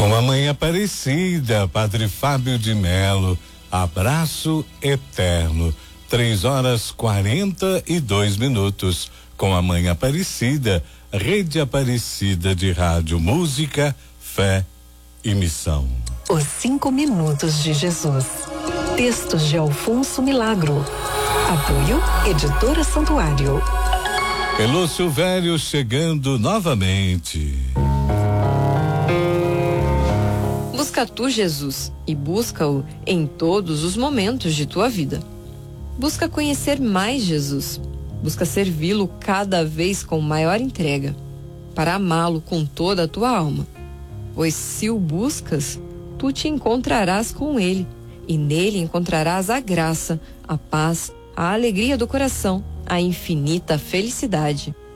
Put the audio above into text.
Com a Mãe Aparecida, Padre Fábio de Melo, abraço eterno. 3h42. Com a Mãe Aparecida, Rede Aparecida de Rádio, Música, Fé e Missão. Os 5 minutos de Jesus. Textos de Alfonso Milagro. Apoio Editora Santuário. Pelúcio Velho chegando novamente. Busca tu Jesus e busca-o em todos os momentos de tua vida. Busca conhecer mais Jesus. Busca servi-lo cada vez com maior entrega, para amá-lo com toda a tua alma. Pois se o buscas, tu te encontrarás com ele, e nele encontrarás a graça, a paz, a alegria do coração, a infinita felicidade.